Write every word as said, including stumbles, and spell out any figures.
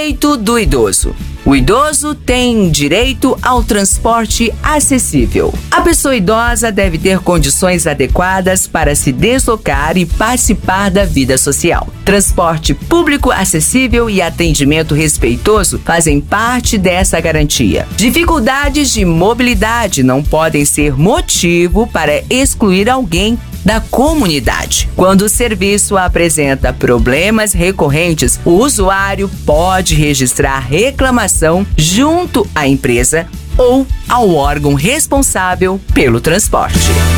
Direito do idoso. O idoso tem direito ao transporte acessível. A pessoa idosa deve ter condições adequadas para se deslocar e participar da vida social. Transporte público acessível e atendimento respeitoso fazem parte dessa garantia. Dificuldades de mobilidade não podem ser motivo para excluir alguém da comunidade. Quando o serviço apresenta problemas recorrentes, o usuário pode registrar reclamação junto à empresa ou ao órgão responsável pelo transporte.